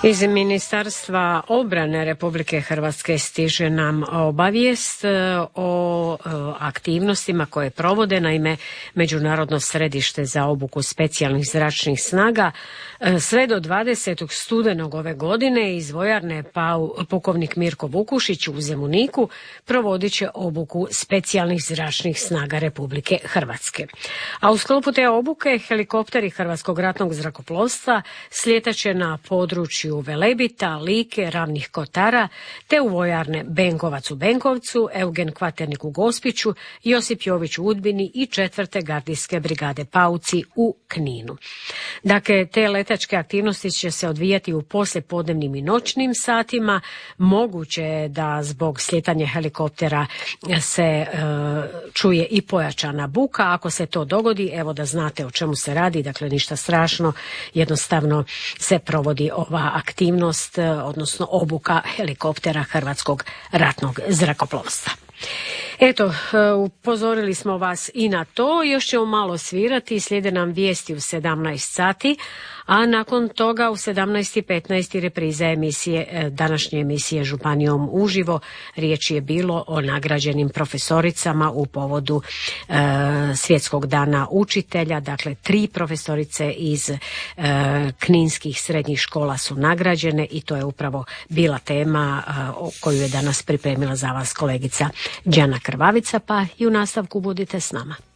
Iz Ministarstva obrane Republike Hrvatske stiže nam obavijest o aktivnostima koje provode. Naime, Međunarodno središte za obuku specijalnih zračnih snaga sve do 20. studenog ove godine iz vojarne pukovnik Mirko Vukušić u Zemuniku provodit će obuku specijalnih zračnih snaga Republike Hrvatske. A u sklopu te obuke helikopteri Hrvatskog ratnog zrakoplovstva slijetat na području Velebita, Like, Ravnih Kotara, te u vojarne Benkovac u Benkovcu, Eugen Kvaternik u Gospiću, Josip Jović u Udbini i 4. gardijske brigade Pauci u Kninu. Dakle, te letačke aktivnosti će se odvijati u poslijepodnevnim i noćnim satima. Moguće je da zbog slijetanja helikoptera se čuje i pojačana buka. Ako se to dogodi, evo da znate o čemu se radi, dakle ništa strašno, jednostavno se provodi ova aktivnost, odnosno obuka helikoptera Hrvatskog ratnog zrakoplovstva. Eto, upozorili smo vas i na to, još ćemo malo svirati, slijede nam vijesti u 17 sati, a nakon toga u 17:15 repriza današnje emisije Županijom uživo. Riječ je bilo o nagrađenim profesoricama u povodu Svjetskog dana učitelja, dakle 3 profesorice iz kninskih srednjih škola su nagrađene i to je upravo bila tema koju je danas pripremila za vas kolegica Đana Krvavica, pa i u nastavku budite s nama.